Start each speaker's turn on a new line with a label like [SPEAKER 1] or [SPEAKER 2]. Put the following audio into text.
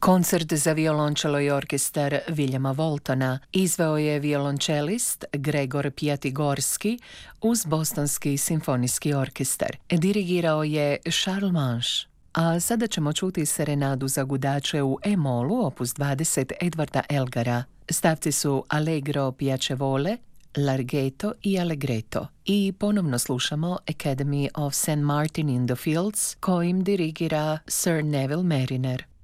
[SPEAKER 1] Koncert za violončelo i orkestar Williama Waltona izveo je violončelist Gregor Piatigorski uz Bostonski simfonijski orkestar. Dirigirao je Charles Manche. A sada ćemo čuti serenadu za gudače u E-molu, opus 20 Edvarda Elgara. Stavci su Allegro piacevole, Larghetto i Allegretto. I ponovno slušamo Academy of St. Martin in the Fields, kojim dirigira Sir Neville Mariner.